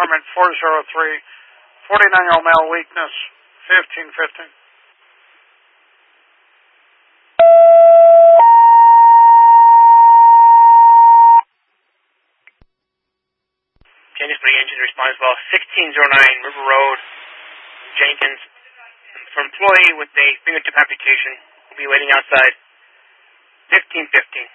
permit 403, 49-year-old male, weakness, 1515. Jenkins for the engine response well. 1609 River Road, Jenkins. For employee with a fingertip amputation, will be waiting outside. 1515.